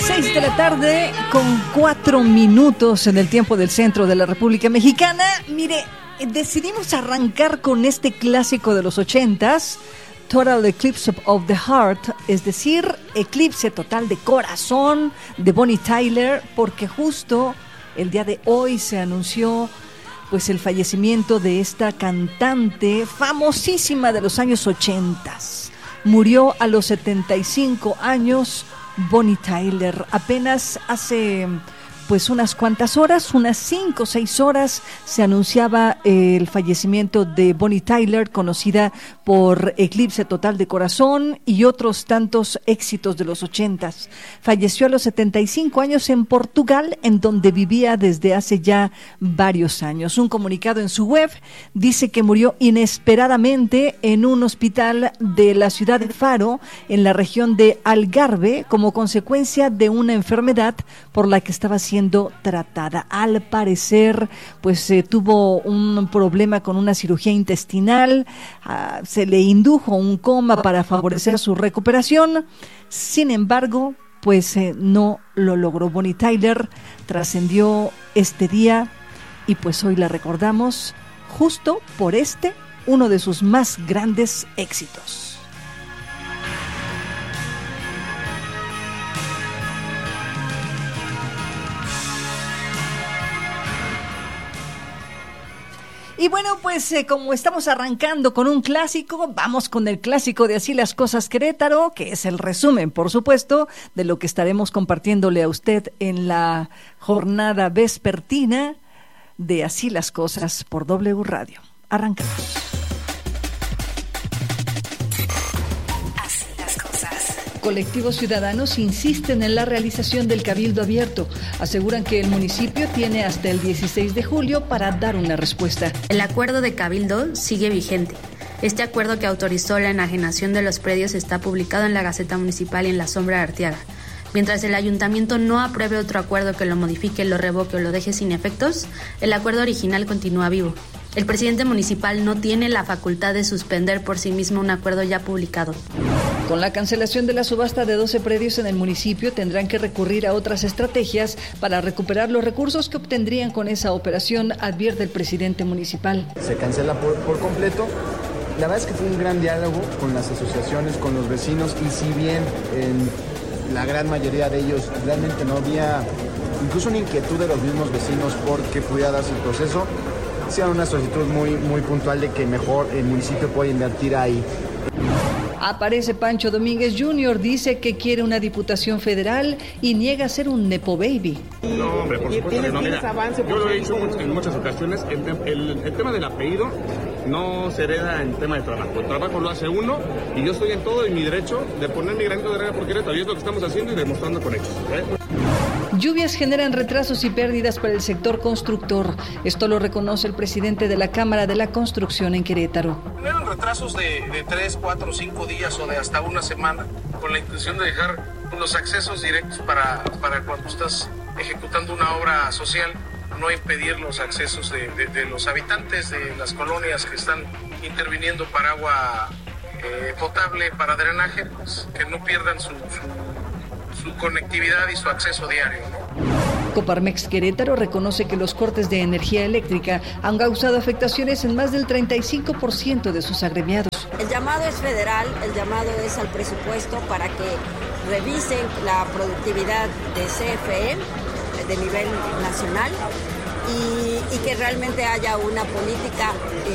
6 de la tarde con 4 minutos en el tiempo del centro de la República Mexicana. Mire, decidimos arrancar con este clásico de los 80s, Total Eclipse of the Heart, es decir, eclipse total de corazón de Bonnie Tyler, porque justo el día de hoy se anunció pues el fallecimiento de esta cantante famosísima de los años 80s. Murió a los 75 años Bonnie Tyler. Apenas hace pues unas cuantas horas, unas 5 o 6 horas, se anunciaba el fallecimiento de Bonnie Tyler, conocida por Eclipse Total de Corazón y otros tantos éxitos de los 80s. Falleció a los 75 años en Portugal, en donde vivía desde hace ya varios años. Un comunicado en su web dice que murió inesperadamente en un hospital de la ciudad de Faro, en la región de Algarve, como consecuencia de una enfermedad por la que estaba siendo tratada. Al parecer, pues tuvo un problema con una cirugía intestinal, se le indujo un coma para favorecer su recuperación. Sin embargo, pues no lo logró. Bonnie Tyler trascendió este día y pues hoy la recordamos justo por uno de sus más grandes éxitos. Y bueno, pues como estamos arrancando con un clásico, vamos con el clásico de Así las Cosas Querétaro, que es el resumen, por supuesto, de lo que estaremos compartiéndole a usted en la jornada vespertina de Así las Cosas por W Radio. Arrancamos. Colectivos ciudadanos insisten en la realización del cabildo abierto. Aseguran que el municipio tiene hasta el 16 de julio para dar una respuesta. El acuerdo de cabildo sigue vigente. Este acuerdo que autorizó la enajenación de los predios está publicado en la Gaceta Municipal y en la Sombra de Arteaga. Mientras el ayuntamiento no apruebe otro acuerdo que lo modifique, lo revoque o lo deje sin efectos, el acuerdo original continúa vivo. El presidente municipal no tiene la facultad de suspender por sí mismo un acuerdo ya publicado. Con la cancelación de la subasta de 12 predios en el municipio, tendrán que recurrir a otras estrategias para recuperar los recursos que obtendrían con esa operación, advierte el presidente municipal. Se cancela por completo. La verdad es que fue un gran diálogo con las asociaciones, con los vecinos, y si bien en la gran mayoría de ellos realmente no había incluso una inquietud de los mismos vecinos porque pudiera darse el proceso, sí era una solicitud muy puntual de que mejor el municipio pueda invertir ahí. Aparece Pancho Domínguez Jr., dice que quiere una diputación federal y niega ser un nepo baby. No, hombre, por supuesto que no. Mira, yo lo he dicho en muchas ocasiones, el tema del apellido no se hereda en tema de trabajo. El trabajo lo hace uno y yo estoy en todo en mi derecho de poner mi granito de arena por Querétaro, y es lo que estamos haciendo y demostrando con hechos. Lluvias generan retrasos y pérdidas para el sector constructor. Esto lo reconoce el presidente de la Cámara de la Construcción en Querétaro. Generan retrasos de 3, 4, 5 días o de hasta una semana, con la intención de dejar los accesos directos para cuando estás ejecutando una obra social, no impedir los accesos de los habitantes de las colonias que están interviniendo para agua potable, para drenaje, pues, que no pierdan su conectividad y su acceso diario, ¿no? Coparmex Querétaro reconoce que los cortes de energía eléctrica han causado afectaciones en más del 35% de sus agremiados. El llamado es federal, el llamado es al presupuesto para que revisen la productividad de CFE de nivel nacional y que realmente haya una política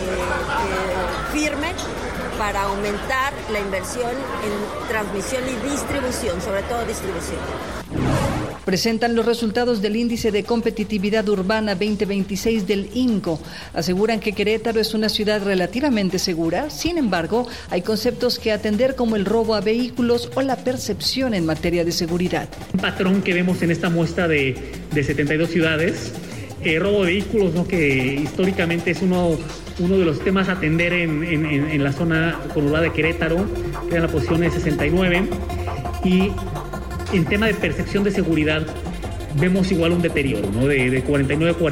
firme para aumentar la inversión en transmisión y distribución, sobre todo distribución. Presentan los resultados del Índice de Competitividad Urbana 2026 del INCO. Aseguran que Querétaro es una ciudad relativamente segura. Sin embargo, hay conceptos que atender como el robo a vehículos o la percepción en materia de seguridad. Un patrón que vemos en esta muestra de 72 ciudades, robo de vehículos, ¿no?, que históricamente es uno de los temas a atender en la zona conurbada de Querétaro, que era la posición de 69, y en tema de percepción de seguridad vemos igual un deterioro, ¿no? De 49 a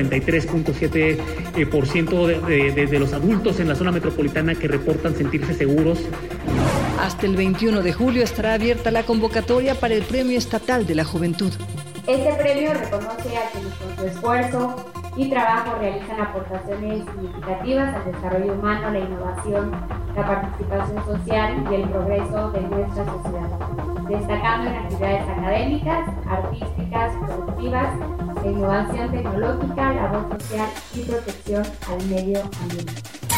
43.7% de los adultos en la zona metropolitana que reportan sentirse seguros. Hasta el 21 de julio estará abierta la convocatoria para el Premio Estatal de la Juventud. Este premio reconoce a quienes con su esfuerzo y trabajo realizan aportaciones significativas al desarrollo humano, la innovación, la participación social y el progreso de nuestra sociedad, destacando en actividades académicas, artísticas, productivas, de innovación tecnológica, labor social y protección al medio ambiente.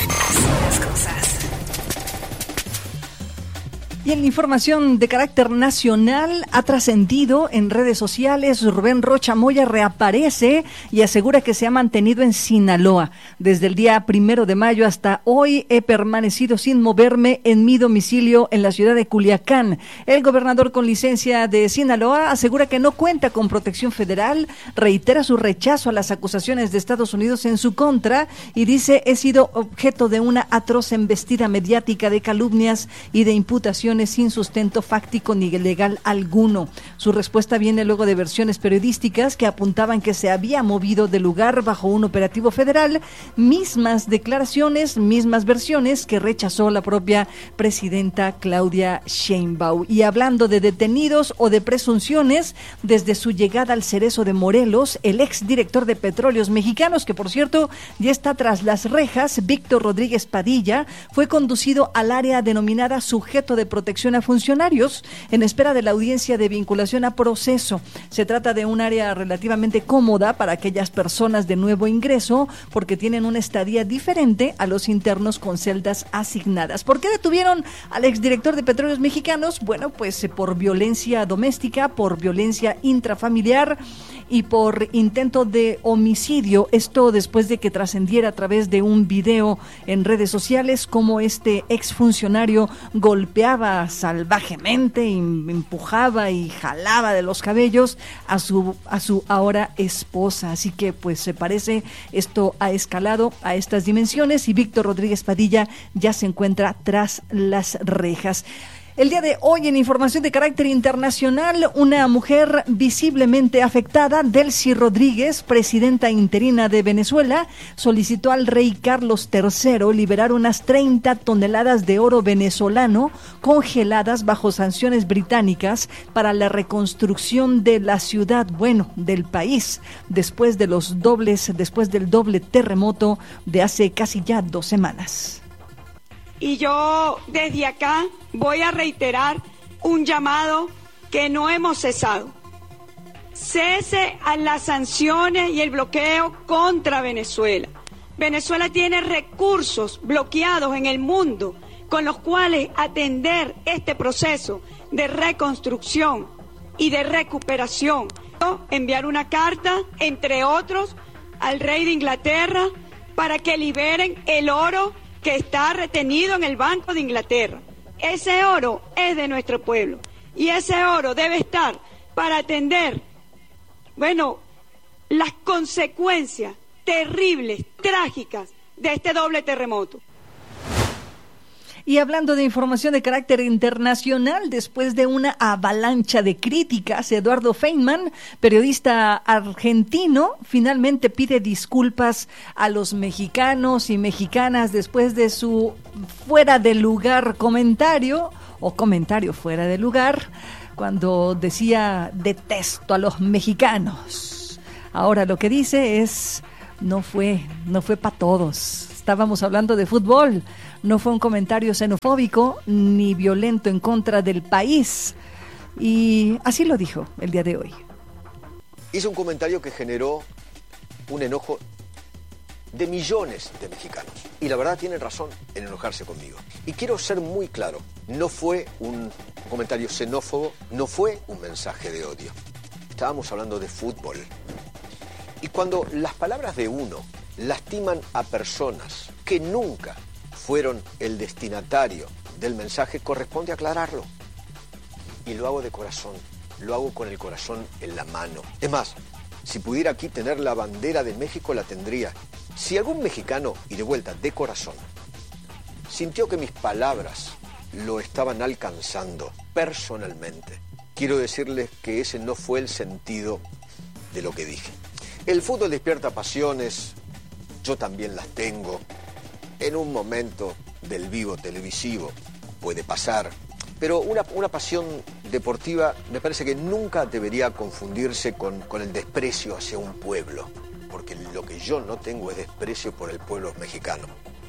Y en la información de carácter nacional, ha trascendido en redes sociales, Rubén Rocha Moya reaparece y asegura que se ha mantenido en Sinaloa. Desde el día 1 de mayo hasta hoy he permanecido sin moverme en mi domicilio en la ciudad de Culiacán. El gobernador con licencia de Sinaloa asegura que no cuenta con protección federal, reitera su rechazo a las acusaciones de Estados Unidos en su contra y dice: he sido objeto de una atroz embestida mediática de calumnias y de imputaciones sin sustento fáctico ni legal alguno. Su respuesta viene luego de versiones periodísticas que apuntaban que se había movido del lugar bajo un operativo federal, mismas declaraciones, mismas versiones que rechazó la propia presidenta Claudia Sheinbaum. Y hablando de detenidos o de presunciones, desde su llegada al Cerezo de Morelos, el exdirector de Petróleos Mexicanos, que por cierto ya está tras las rejas, Víctor Rodríguez Padilla, fue conducido al área denominada sujeto de protección a funcionarios en espera de la audiencia de vinculación a proceso. Se trata de un área relativamente cómoda para aquellas personas de nuevo ingreso porque tienen una estadía diferente a los internos con celdas asignadas. ¿Por qué detuvieron al exdirector de Petróleos Mexicanos? Bueno, pues por violencia doméstica, por violencia intrafamiliar y por intento de homicidio. Esto después de que trascendiera a través de un video en redes sociales cómo este exfuncionario golpeaba salvajemente, empujaba y jalaba de los cabellos a su ahora esposa. Así que pues se parece, esto ha escalado a estas dimensiones y Víctor Rodríguez Padilla ya se encuentra tras las rejas. El día de hoy, en información de carácter internacional, una mujer visiblemente afectada, Delcy Rodríguez, presidenta interina de Venezuela, solicitó al rey Carlos III liberar unas 30 toneladas de oro venezolano congeladas bajo sanciones británicas para la reconstrucción de la ciudad, del país, después del doble terremoto de hace casi ya 2 semanas. Y yo desde acá voy a reiterar un llamado que no hemos cesado. Cese a las sanciones y el bloqueo contra Venezuela. Venezuela tiene recursos bloqueados en el mundo con los cuales atender este proceso de reconstrucción y de recuperación. Enviar una carta, entre otros, al rey de Inglaterra para que liberen el oro que está retenido en el Banco de Inglaterra. Ese oro es de nuestro pueblo y ese oro debe estar para atender, las consecuencias terribles, trágicas de este doble terremoto. Y hablando de información de carácter internacional, después de una avalancha de críticas, Eduardo Feynman, periodista argentino, finalmente pide disculpas a los mexicanos y mexicanas después de su fuera de lugar comentario fuera de lugar, cuando decía detesto a los mexicanos. Ahora lo que dice es no fue para todos. Estábamos hablando de fútbol. No fue un comentario xenofóbico ni violento en contra del país. Y así lo dijo el día de hoy. Hizo un comentario que generó un enojo de millones de mexicanos. Y la verdad tienen razón en enojarse conmigo. Y quiero ser muy claro, no fue un comentario xenófobo, no fue un mensaje de odio. Estábamos hablando de fútbol. Y cuando las palabras de uno lastiman a personas que nunca fueron el destinatario del mensaje, corresponde aclararlo. Y lo hago de corazón, lo hago con el corazón en la mano. Es más, si pudiera aquí tener la bandera de México, la tendría. Si algún mexicano, y de vuelta, de corazón, sintió que mis palabras lo estaban alcanzando personalmente, quiero decirles que ese no fue el sentido de lo que dije. El fútbol despierta pasiones, yo también las tengo. En un momento del vivo televisivo puede pasar. Pero una pasión deportiva me parece que nunca debería confundirse con el desprecio hacia un pueblo, porque lo que yo no tengo es desprecio por el pueblo mexicano.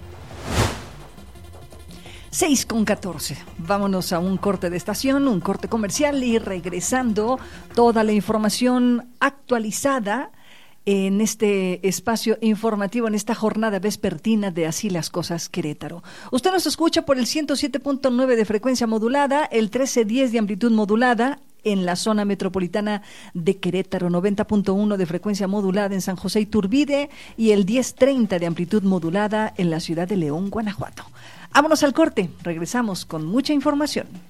6:14. Vámonos a un corte de estación, un corte comercial y regresando toda la información actualizada en este espacio informativo, en esta jornada vespertina de Así las Cosas Querétaro. Usted nos escucha por el 107.9 de frecuencia modulada, el 1310 de amplitud modulada en la zona metropolitana de Querétaro, 90.1 de frecuencia modulada en San José Iturbide y el 1030 de amplitud modulada en la ciudad de León, Guanajuato. Vámonos al corte, regresamos con mucha información.